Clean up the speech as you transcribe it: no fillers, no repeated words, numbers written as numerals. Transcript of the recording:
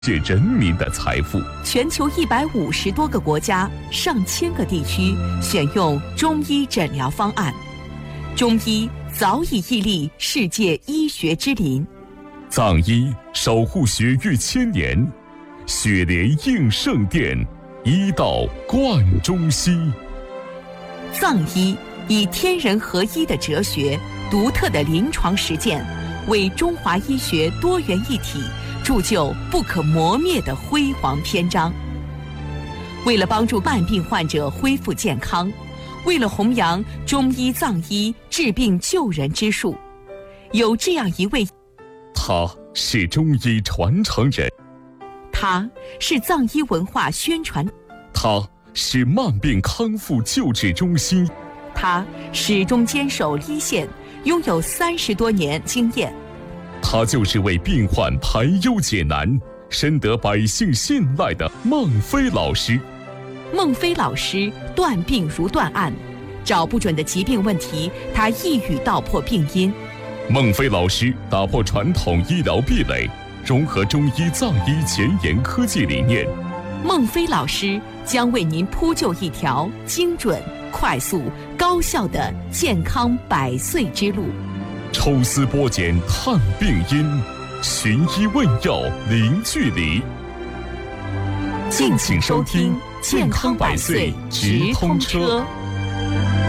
界人民的财富。 全球150多个国家、上千个地区选用中医诊疗方案，中医早已屹立世界医学之林。 藏医守护血域千年，血莲应圣殿，医道贯中西。 藏医以天人合一的哲学、独特的临床实践，为中华医学多元一体铸就不可磨灭的辉煌篇章。为了帮助慢病患者恢复健康，为了弘扬中医藏医治病救人之术，有这样一位， 他是中医传承人， 他是藏医文化宣传， 他是慢病康复救治中心， 他始终坚守一线，拥有30多年经验。 他就是为病患排忧解难、深得百姓信赖的孟非老师。 孟非老师断病如断案，找不准的疾病问题，他一语道破病因。 孟非老师打破传统医疗壁垒，融合中医藏医前沿科技理念。 孟非老师将为您铺就一条精准、快速、高效的健康100岁之路。 抽丝剥茧探病因，寻医问药零距离。 敬请收听《健康100岁直通车》。